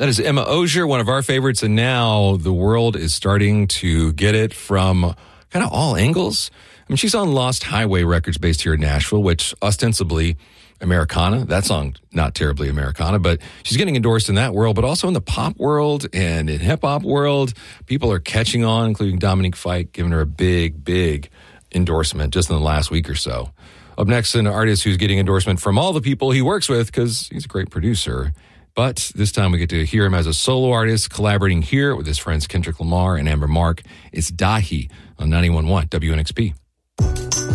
That is Emma Osier, one of our favorites, and now the world is starting to get it from kind of all angles. I mean, she's on Lost Highway Records based here in Nashville, which ostensibly Americana. That song, not terribly Americana, but she's getting endorsed in that world, but also in the pop world and in hip-hop world. People are catching on, including Dominique Fike, giving her a big endorsement just in the last week or so. Up next, an artist who's getting endorsement from all the people he works with because he's a great producer. But this time we get to hear him as a solo artist, collaborating here with his friends Kendrick Lamar and Amber Mark. It's Dahi on 91.1 WNXP.